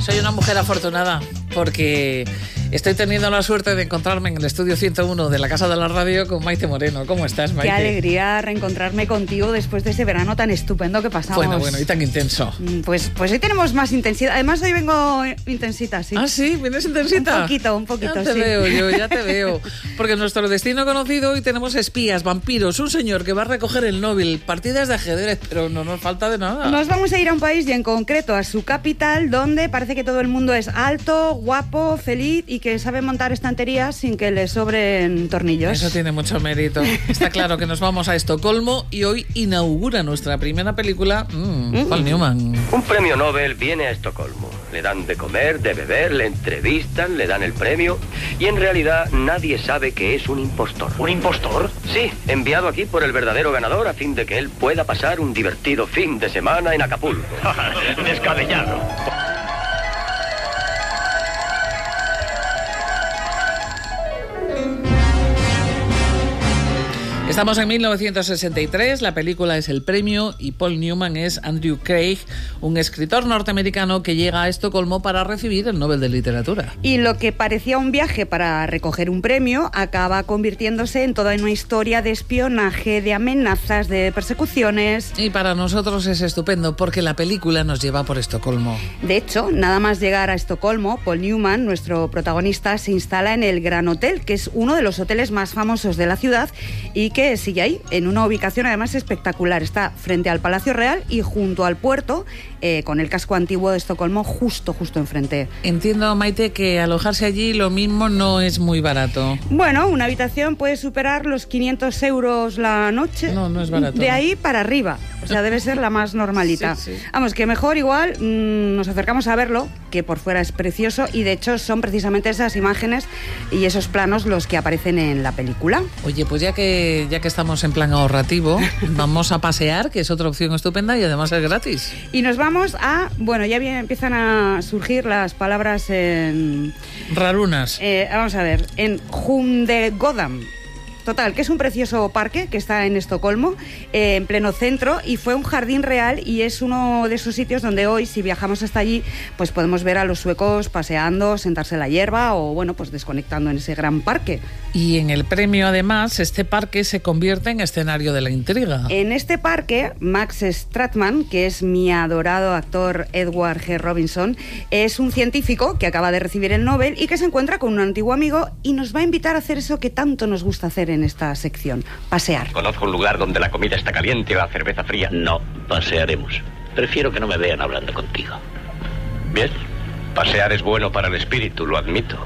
Soy una mujer afortunada porque estoy teniendo la suerte de encontrarme en el estudio 101 de la Casa de la Radio con Maite Moreno. ¿Cómo estás, Maite? Qué alegría reencontrarme contigo después de ese verano tan estupendo que pasamos. Bueno, y tan intenso. Pues hoy tenemos más intensidad. Además, hoy vengo intensita, sí. ¿Ah, sí? ¿Vienes intensita? Un poquito, ya te sí. veo yo, ya te veo. Porque en nuestro destino conocido hoy tenemos espías, vampiros, un señor que va a recoger el Nobel, partidas de ajedrez, pero no nos falta de nada. Nos vamos a ir a un país y en concreto a su capital, donde parece que todo el mundo es alto, guapo, feliz y que sabe montar estanterías sin que le sobren tornillos. Eso tiene mucho mérito. Está claro que nos vamos a Estocolmo y hoy inaugura nuestra primera película, Paul Newman. Un premio Nobel viene a Estocolmo. Le dan de comer, de beber, le entrevistan, le dan el premio y en realidad nadie sabe que es un impostor. ¿Un impostor? Sí, enviado aquí por el verdadero ganador a fin de que él pueda pasar un divertido fin de semana en Acapulco. Descabellado. Estamos en 1963, la película es El Premio y Paul Newman es Andrew Craig, un escritor norteamericano que llega a Estocolmo para recibir el Nobel de Literatura. Y lo que parecía un viaje para recoger un premio acaba convirtiéndose en toda una historia de espionaje, de amenazas, de persecuciones. Y para nosotros es estupendo porque la película nos lleva por Estocolmo. De hecho, nada más llegar a Estocolmo, Paul Newman, nuestro protagonista, se instala en el Gran Hotel, que es uno de los hoteles más famosos de la ciudad y que sigue ahí, en una ubicación además espectacular. Está frente al Palacio Real y junto al puerto, con el casco antiguo de Estocolmo justo enfrente. Entiendo, Maite, que alojarse allí lo mismo no es muy barato. Bueno, una habitación puede superar los 500 euros la noche. No es barato. De ahí para arriba. O sea, debe ser la más normalita. Sí. Vamos, que mejor igual nos acercamos a verlo, que por fuera es precioso y de hecho son precisamente esas imágenes y esos planos los que aparecen en la película. Oye, pues ya que estamos en plan ahorrativo, vamos a pasear, que es otra opción estupenda y además es gratis. Y nos vamos a... Bueno, ya empiezan a surgir las palabras en... Rarunas. Vamos a ver, en Humdegodam. Total, que es un precioso parque que está en Estocolmo, en pleno centro, y fue un jardín real y es uno de esos sitios donde hoy, si viajamos hasta allí, pues podemos ver a los suecos paseando, sentarse en la hierba o, bueno, pues desconectando en ese gran parque. Y en el premio, además, este parque se convierte en escenario de la intriga. En este parque, Max Stratman, que es mi adorado actor Edward G. Robinson, es un científico que acaba de recibir el Nobel y que se encuentra con un antiguo amigo y nos va a invitar a hacer eso que tanto nos gusta hacer en esta sección, pasear. ¿Conozco un lugar donde la comida está caliente o la cerveza fría? No, pasearemos. Prefiero que no me vean hablando contigo. Bien, pasear es bueno para el espíritu, lo admito.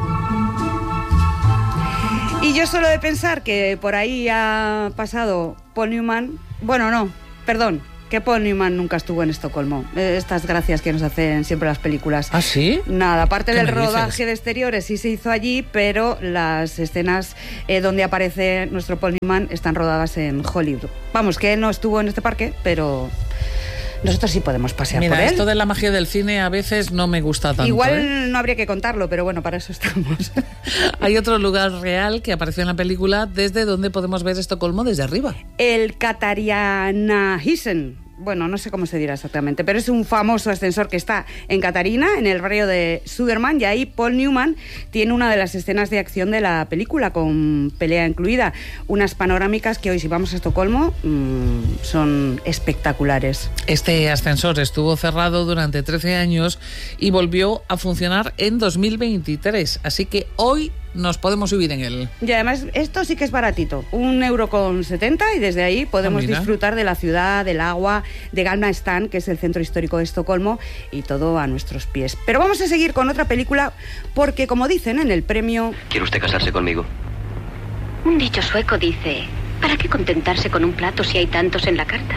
Y yo solo de pensar que por ahí ha pasado Paul Newman... Bueno, no, perdón, que Paul Newman nunca estuvo en Estocolmo. Estas gracias que nos hacen siempre las películas. ¿Ah, sí? Nada, aparte del me rodaje dices? de exteriores sí se hizo allí, pero las escenas donde aparece nuestro Paul Newman están rodadas en Hollywood. Vamos, que él no estuvo en este parque, pero nosotros sí podemos pasear por Mira, él. esto de la magia del cine a veces no me gusta tanto. Igual no habría que contarlo, pero bueno, para eso estamos. Hay otro lugar real que apareció en la película desde donde podemos ver Estocolmo desde arriba. El Catarianahissen. Bueno, no sé cómo se dirá exactamente, pero es un famoso ascensor que está en Catarina, en el barrio de Södermalm, y ahí Paul Newman tiene una de las escenas de acción de la película, con pelea incluida. Unas panorámicas que hoy, si vamos a Estocolmo, son espectaculares. Este ascensor estuvo cerrado durante 13 años y volvió a funcionar en 2023, así que hoy nos podemos subir en él. Y además, esto sí que es baratito, 1,70 € y desde ahí podemos disfrutar de la ciudad, del agua, de Gamla Stan, que es el centro histórico de Estocolmo, y todo a nuestros pies. Pero vamos a seguir con otra película, porque como dicen en el premio... ¿Quiere usted casarse conmigo? Un dicho sueco dice: ¿para qué contentarse con un plato si hay tantos en la carta?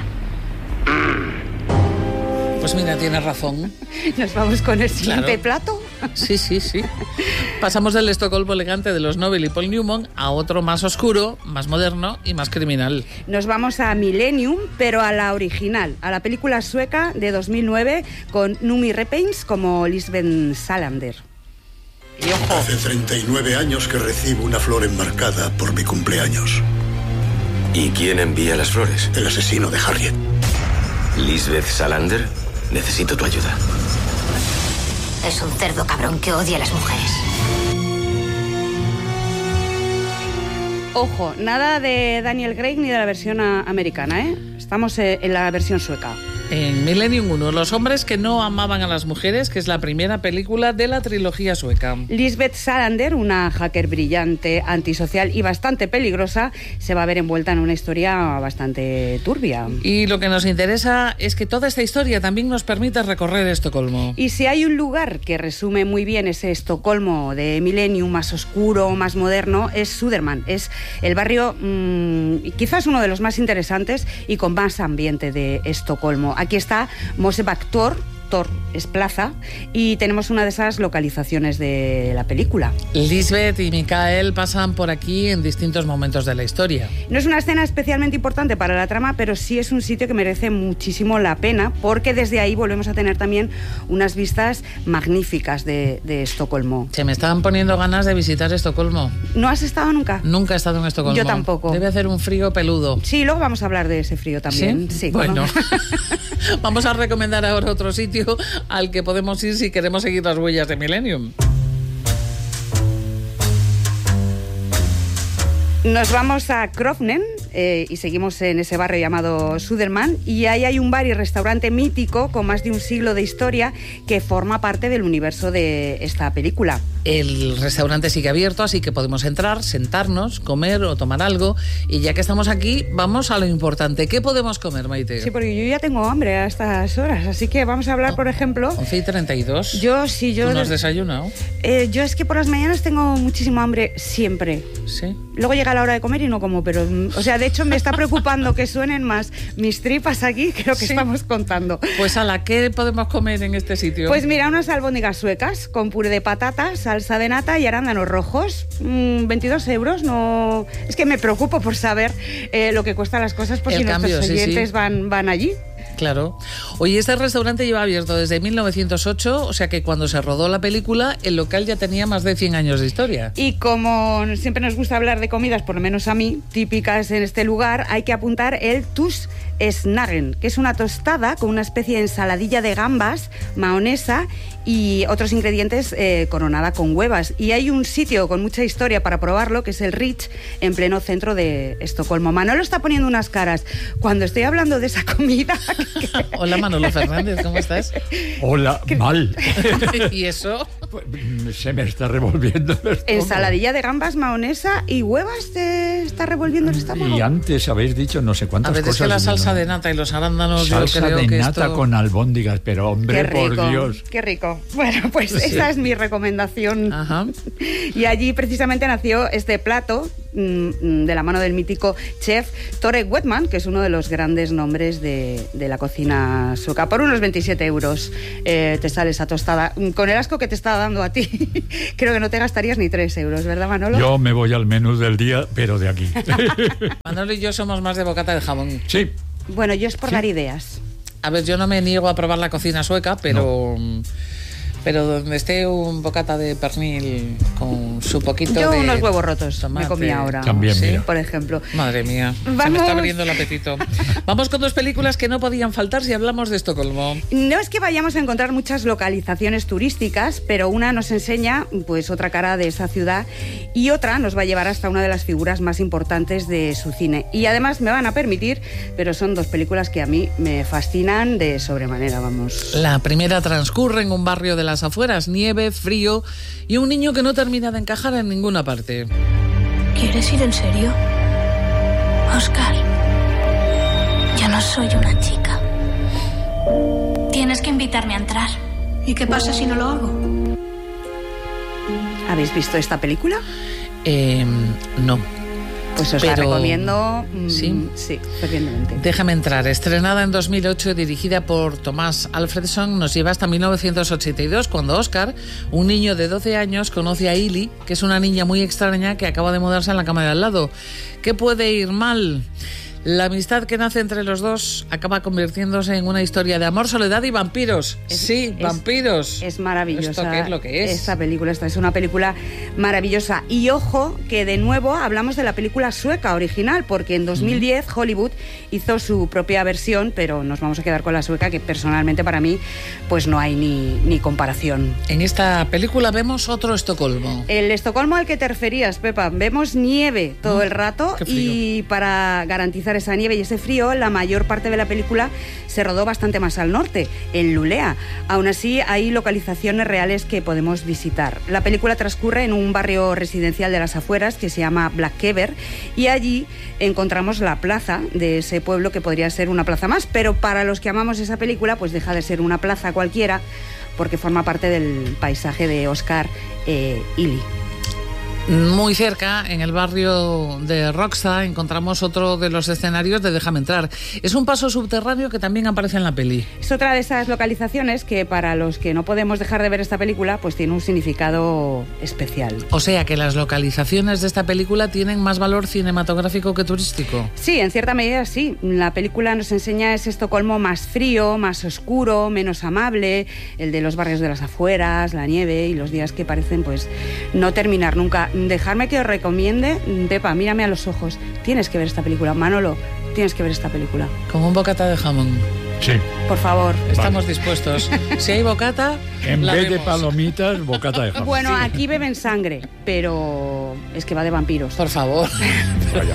Pues mira, tiene razón. Nos vamos con el siguiente Claro. plato. Sí. Pasamos del Estocolmo elegante de los Nobel y Paul Newman a otro más oscuro, más moderno y más criminal. Nos vamos a Millennium, pero a la original, a la película sueca de 2009 con Noomi Rapace como Lisbeth Salander. Y ojo, Hace 39 años que recibo una flor enmarcada por mi cumpleaños. ¿Y quién envía las flores? El asesino de Harriet. Lisbeth Salander, necesito tu ayuda. Es un cerdo cabrón que odia a las mujeres. Ojo, nada de Daniel Craig ni de la versión americana, ¿eh? Estamos en la versión sueca. En Millennium 1, Los hombres que no amaban a las mujeres, que es la primera película de la trilogía sueca. Lisbeth Salander, una hacker brillante, antisocial y bastante peligrosa, se va a ver envuelta en una historia bastante turbia. Y lo que nos interesa es que toda esta historia también nos permite recorrer Estocolmo. Y si hay un lugar que resume muy bien ese Estocolmo de Millennium, más oscuro, más moderno, es Södermalm. Es el barrio quizás uno de los más interesantes y con más ambiente de Estocolmo. Aquí está Mosebacke Tor es plaza, y tenemos una de esas localizaciones de la película. Lisbeth y Mikael pasan por aquí en distintos momentos de la historia. No es una escena especialmente importante para la trama, pero sí es un sitio que merece muchísimo la pena, porque desde ahí volvemos a tener también unas vistas magníficas de Estocolmo. Se me estaban poniendo ganas de visitar Estocolmo. ¿No has estado nunca? Nunca he estado en Estocolmo. Yo tampoco. Debe hacer un frío peludo. Sí, luego vamos a hablar de ese frío también. Sí, sí, bueno. Vamos a recomendar ahora otro sitio al que podemos ir si queremos seguir las huellas de Millennium. Nos vamos a Krofnen y seguimos en ese barrio llamado Södermalm, y ahí hay un bar y restaurante mítico con más de un siglo de historia que forma parte del universo de esta película. El restaurante sigue abierto, así que podemos entrar, sentarnos, comer o tomar algo, y ya que estamos aquí, vamos a lo importante. ¿Qué podemos comer, Maite? Sí, porque yo ya tengo hambre a estas horas, así que vamos a hablar, por ejemplo... 11:32. Yo sí, yo... ¿Tú no has desayunado? Yo es que por las mañanas tengo muchísimo hambre, siempre. Sí. Luego llega la hora de comer y no como, pero... O sea, de hecho me está preocupando que suenen más mis tripas aquí que lo que estamos contando. Pues ala, ¿qué podemos comer en este sitio? Pues mira, unas albóndigas suecas con puré de patatas, salsa de nata y arándanos rojos. 22 euros, no... Es que me preocupo por saber lo que cuestan las cosas, por si nuestros oyentes van allí. Claro. Oye, este restaurante lleva abierto desde 1908, o sea que cuando se rodó la película, el local ya tenía más de 100 años de historia. Y como siempre nos gusta hablar de comidas, por lo menos a mí, típicas en este lugar, hay que apuntar el Tusksnagen, que es una tostada con una especie de ensaladilla de gambas, mahonesa y otros ingredientes coronada con huevas. Y hay un sitio con mucha historia para probarlo, que es el Rich, en pleno centro de Estocolmo. Manolo está poniendo unas caras cuando estoy hablando de esa comida. Hola, Manolo Fernández, ¿cómo estás? Hola, mal. ¿Y eso? Pues, se me está revolviendo el estómago. Ensaladilla de gambas, mahonesa y huevas, te está revolviendo el estómago. Y antes habéis dicho no sé cuántas cosas. A ver, cosas. Es que la salsa de nata y los arándanos, salsa yo creo de que nata esto... con albóndigas, pero hombre, por Dios. Qué rico. Bueno, pues sí. Esa es mi recomendación. Ajá. Y allí precisamente nació este plato de la mano del mítico chef Tore Wedman, que es uno de los grandes nombres de la cocina sueca. Por unos 27 euros te sale esa tostada. Con el asco que te está dando a ti, creo que no te gastarías ni 3 euros, ¿verdad, Manolo? Yo me voy al menú del día, pero de aquí. Manolo y yo somos más de bocata de jamón. Sí. Bueno, yo es por dar ideas. A ver, yo no me niego a probar la cocina sueca, pero... No. Pero donde esté un bocata de pernil con su poquito yo de... Yo unos huevos rotos tomate. Me comí ahora. También, sí, mira. Por ejemplo. Madre mía, Vamos... se me está abriendo el apetito. Vamos con dos películas que no podían faltar si hablamos de Estocolmo. No es que vayamos a encontrar muchas localizaciones turísticas, pero una nos enseña pues otra cara de esa ciudad y otra nos va a llevar hasta una de las figuras más importantes de su cine. Y además me van a permitir, pero son dos películas que a mí me fascinan de sobremanera, vamos. La primera transcurre en un barrio de las afueras, nieve, frío y un niño que no termina de encajar en ninguna parte. ¿Quieres ir en serio? Oscar, yo no soy una chica. Tienes que invitarme a entrar. ¿Y qué pasa si no lo hago? ¿Habéis visto esta película? No. Pues os la recomiendo. ¿Sí? Sí, fervientemente. Déjame entrar. Estrenada en 2008, dirigida por Thomas Alfredson, nos lleva hasta 1982, cuando Oscar, un niño de 12 años, conoce a Ili, que es una niña muy extraña que acaba de mudarse en la cama de al lado. ¿Qué puede ir mal? La amistad que nace entre los dos acaba convirtiéndose en una historia de amor, soledad y vampiros. Vampiros. Es maravillosa. ¿Esto qué es lo que es? Esta es una película maravillosa. Y ojo, que de nuevo hablamos de la película sueca original, porque en 2010 Hollywood hizo su propia versión, pero nos vamos a quedar con la sueca, que personalmente para mí pues no hay ni comparación. En esta película vemos otro Estocolmo. El Estocolmo al que te referías, Pepa. Vemos nieve todo el rato y para garantizar esa nieve y ese frío, la mayor parte de la película se rodó bastante más al norte, en Luleå. Aún así, hay localizaciones reales que podemos visitar. La película transcurre en un barrio residencial de las afueras que se llama Blackever y allí encontramos la plaza de ese pueblo que podría ser una plaza más, pero para los que amamos esa película, pues deja de ser una plaza cualquiera porque forma parte del paisaje de Oscar Ili. Muy cerca, en el barrio de Råcksta, encontramos otro de los escenarios de Déjame entrar. Es un paso subterráneo que también aparece en la peli. Es otra de esas localizaciones que para los que no podemos dejar de ver esta película, pues tiene un significado especial. O sea que las localizaciones de esta película tienen más valor cinematográfico que turístico. Sí, en cierta medida sí. La película nos enseña ese Estocolmo más frío, más oscuro, menos amable, el de los barrios de las afueras, la nieve y los días que parecen pues no terminar nunca. Dejarme que os recomiende, Pepa, mírame a los ojos, tienes que ver esta película. Manolo, tienes que ver esta película. Con un bocata de jamón. Sí. Por favor. Estamos dispuestos. Si hay bocata, en vez vemos. de palomitas, bocata de jamón. Bueno, sí. Aquí beben sangre, pero es que va de vampiros. Por favor. Vaya.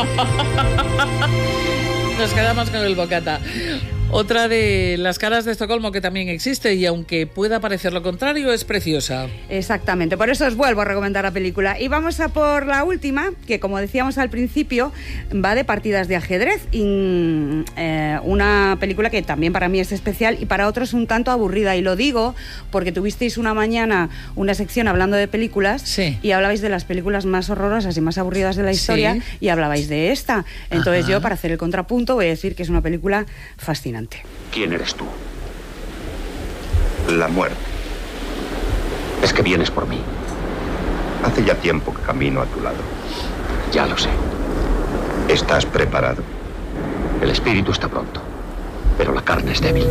Nos quedamos con el bocata. Otra de las caras de Estocolmo que también existe y aunque pueda parecer lo contrario, es preciosa. Exactamente, por eso os vuelvo a recomendar la película. Y vamos a por la última, que como decíamos al principio, va de partidas de ajedrez. Una película que también para mí es especial y para otros un tanto aburrida. Y lo digo porque tuvisteis una mañana una sección hablando de películas, sí, y hablabais de las películas más horrorosas y más aburridas de la historia, sí, y hablabais de esta. Entonces yo, para hacer el contrapunto, voy a decir que es una película fascinante. ¿Quién eres tú? La muerte. Es que vienes por mí. Hace ya tiempo que camino a tu lado. Ya lo sé. ¿Estás preparado? El espíritu está pronto, pero la carne es débil.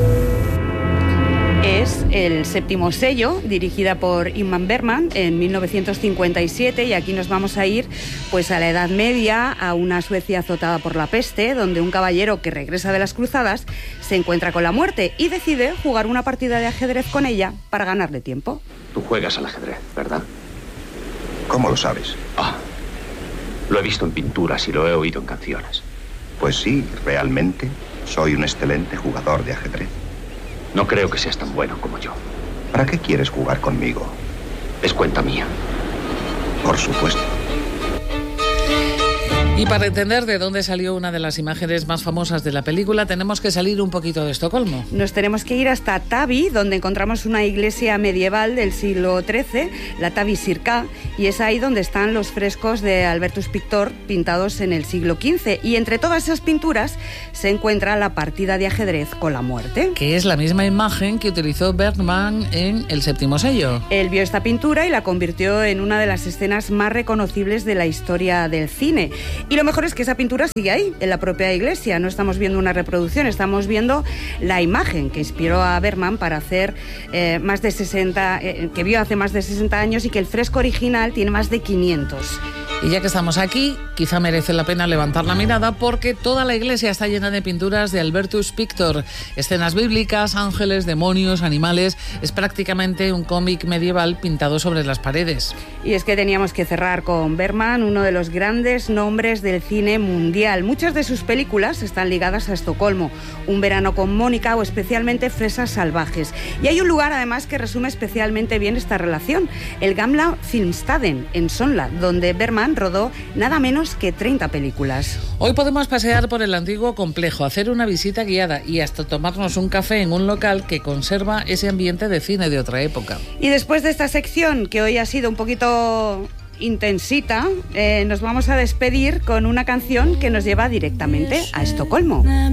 Es El séptimo sello, dirigida por Ingmar Bergman en 1957, y aquí nos vamos a ir pues a la Edad Media, a una Suecia azotada por la peste, donde un caballero que regresa de las cruzadas se encuentra con la muerte y decide jugar una partida de ajedrez con ella para ganarle tiempo. Tú juegas al ajedrez, ¿verdad? ¿Cómo lo sabes? Lo he visto en pinturas y lo he oído en canciones. Pues sí, realmente soy un excelente jugador de ajedrez. No creo que seas tan bueno como yo. ¿Para qué quieres jugar conmigo? Es cuenta mía. Por supuesto. Y para entender de dónde salió una de las imágenes más famosas de la película, tenemos que salir un poquito de Estocolmo. Nos tenemos que ir hasta Täby, donde encontramos una iglesia medieval del siglo XIII, la Täby kyrka, y es ahí donde están los frescos de Albertus Pictor pintados en el siglo XV. Y entre todas esas pinturas se encuentra la partida de ajedrez con la muerte. Que es la misma imagen que utilizó Bergman en El séptimo sello. Él vio esta pintura y la convirtió en una de las escenas más reconocibles de la historia del cine. Y lo mejor es que esa pintura sigue ahí, en la propia iglesia. No estamos viendo una reproducción, estamos viendo la imagen que inspiró a Bergman para hacer más de 60, que vio hace más de 60 años, y que el fresco original tiene más de 500. Y ya que estamos aquí, quizá merece la pena levantar la mirada porque toda la iglesia está llena de pinturas de Albertus Pictor. Escenas bíblicas, ángeles, demonios, animales. Es prácticamente un cómic medieval pintado sobre las paredes. Y es que teníamos que cerrar con Bergman, uno de los grandes nombres del cine mundial. Muchas de sus películas están ligadas a Estocolmo, Un verano con Mónica o especialmente Fresas salvajes. Y hay un lugar además que resume especialmente bien esta relación, el Gamla Filmstaden, en Sonla, donde Bergman rodó nada menos que 30 películas. Hoy podemos pasear por el antiguo complejo, hacer una visita guiada y hasta tomarnos un café en un local que conserva ese ambiente de cine de otra época. Y después de esta sección, que hoy ha sido un poquito intensita, nos vamos a despedir con una canción que nos lleva directamente a Estocolmo.